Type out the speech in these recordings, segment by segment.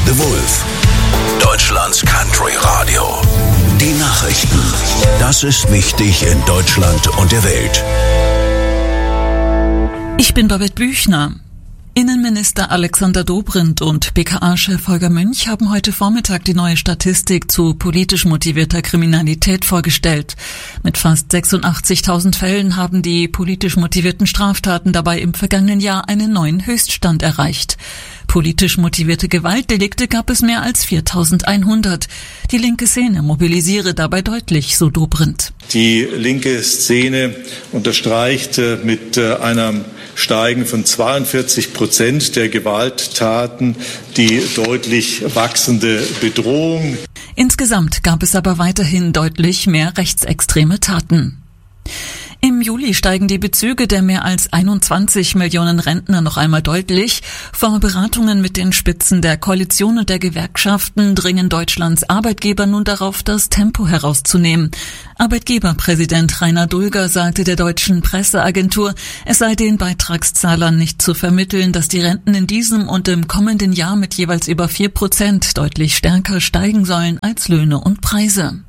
The Wolf, Deutschlands Country Radio. Die Nachrichten. Das ist wichtig in Deutschland und der Welt. Ich bin Babette Büchner. Innenminister Alexander Dobrindt und BKA-Chef Holger Münch haben heute Vormittag die neue Statistik zu politisch motivierter Kriminalität vorgestellt. Mit fast 86.000 Fällen haben die politisch motivierten Straftaten dabei im vergangenen Jahr einen neuen Höchststand erreicht. Politisch motivierte Gewaltdelikte gab es mehr als 4.100. Die linke Szene mobilisiere dabei deutlich, so Dobrindt. Die linke Szene unterstreicht mit einem Steigen von 42% der Gewalttaten die deutlich wachsende Bedrohung. Insgesamt gab es aber weiterhin deutlich mehr rechtsextreme Taten. Im Juli steigen die Bezüge der mehr als 21 Millionen Rentner noch einmal deutlich. Vor Beratungen mit den Spitzen der Koalition und der Gewerkschaften dringen Deutschlands Arbeitgeber nun darauf, das Tempo herauszunehmen. Arbeitgeberpräsident Rainer Dulger sagte der deutschen Presseagentur, es sei den Beitragszahlern nicht zu vermitteln, dass die Renten in diesem und im kommenden Jahr mit jeweils über 4% deutlich stärker steigen sollen als Löhne und Preise.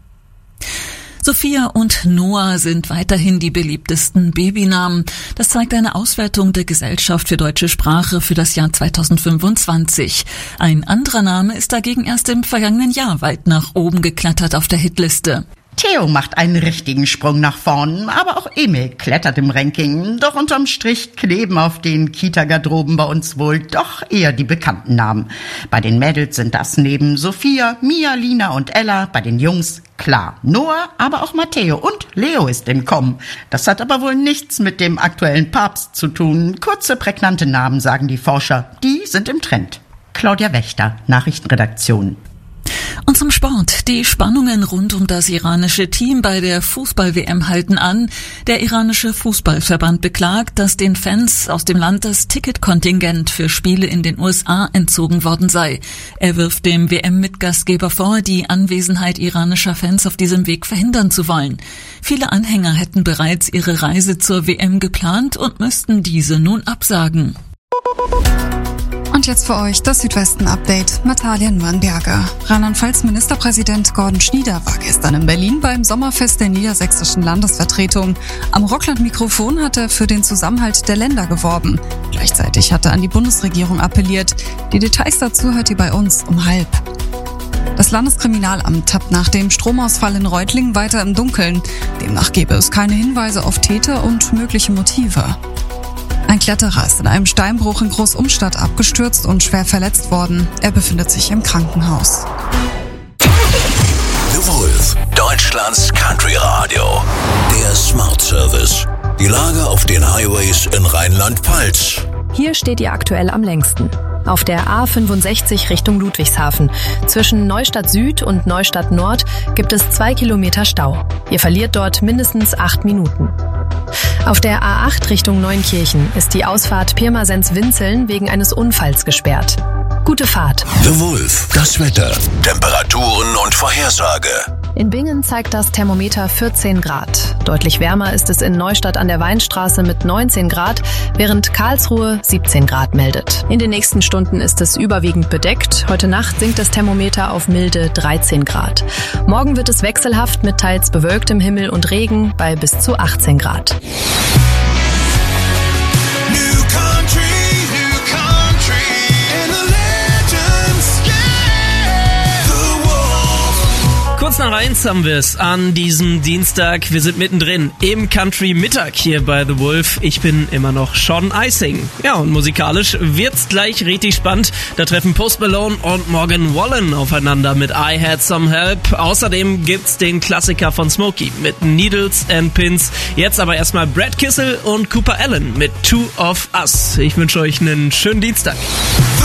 Sophia und Noah sind weiterhin die beliebtesten Babynamen. Das zeigt eine Auswertung der Gesellschaft für deutsche Sprache für das Jahr 2025. Ein anderer Name ist dagegen erst im vergangenen Jahr weit nach oben geklettert auf der Hitliste. Theo macht einen richtigen Sprung nach vorn, aber auch Emil klettert im Ranking. Doch unterm Strich kleben auf den Kita-Garderoben bei uns wohl doch eher die bekannten Namen. Bei den Mädels sind das neben Sophia, Mia, Lina und Ella, bei den Jungs klar Noah, aber auch Matteo und Leo ist im Kommen. Das hat aber wohl nichts mit dem aktuellen Papst zu tun. Kurze, prägnante Namen, sagen die Forscher, die sind im Trend. Claudia Wächter, Nachrichtenredaktion. Und zum Sport. Die Spannungen rund um das iranische Team bei der Fußball-WM halten an. Der iranische Fußballverband beklagt, dass den Fans aus dem Land das Ticketkontingent für Spiele in den USA entzogen worden sei. Er wirft dem WM-Mitgastgeber vor, die Anwesenheit iranischer Fans auf diesem Weg verhindern zu wollen. Viele Anhänger hätten bereits ihre Reise zur WM geplant und müssten diese nun absagen. Und jetzt für euch das Südwesten-Update. Natalia Nuernberger. Rheinland-Pfalz-Ministerpräsident Gordon Schnieder war gestern in Berlin beim Sommerfest der niedersächsischen Landesvertretung. Am Rockland-Mikrofon hat er für den Zusammenhalt der Länder geworben. Gleichzeitig hat er an die Bundesregierung appelliert. Die Details dazu hört ihr bei uns um 12:30. Das Landeskriminalamt tappt nach dem Stromausfall in Reutlingen weiter im Dunkeln. Demnach gäbe es keine Hinweise auf Täter und mögliche Motive. Ein Kletterer ist in einem Steinbruch in Großumstadt abgestürzt und schwer verletzt worden. Er befindet sich im Krankenhaus. The Wolf, Deutschlands Country Radio. Der Smart Service. Die Lage auf den Highways in Rheinland-Pfalz. Hier steht ihr aktuell am längsten. Auf der A65 Richtung Ludwigshafen. Zwischen Neustadt Süd und Neustadt Nord gibt es 2 Kilometer Stau. Ihr verliert dort mindestens 8 Minuten. Auf der A8 Richtung Neunkirchen ist die Ausfahrt Pirmasens-Winzeln wegen eines Unfalls gesperrt. Gute Fahrt. The Wolf, das Wetter, Temperaturen und Vorhersage. In Bingen zeigt das Thermometer 14 Grad. Deutlich wärmer ist es in Neustadt an der Weinstraße mit 19 Grad, während Karlsruhe 17 Grad meldet. In den nächsten Stunden ist es überwiegend bedeckt. Heute Nacht sinkt das Thermometer auf milde 13 Grad. Morgen wird es wechselhaft mit teils bewölktem Himmel und Regen bei bis zu 18 Grad. Kurz nach 1 haben wir es an diesem Dienstag. Wir sind mittendrin im Country-Mittag hier bei The Wolf. Ich bin immer noch Sean Ising. Ja, und musikalisch wird's gleich richtig spannend. Da treffen Post Malone und Morgan Wallen aufeinander mit I Had Some Help. Außerdem gibt's den Klassiker von Smokey mit Needles and Pins. Jetzt aber erstmal Brad Kissel und Cooper Allen mit Two of Us. Ich wünsche euch einen schönen Dienstag.